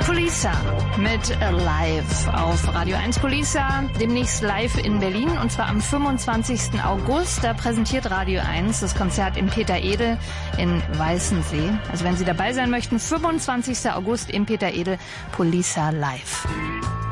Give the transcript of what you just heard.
Polisa mit Live auf Radio 1 Polisa, demnächst live in Berlin und zwar am 25. August. Da präsentiert Radio 1 das Konzert im Peter Edel in Weißensee. Also wenn Sie dabei sein möchten, 25. August im Peter Edel, Polisa live.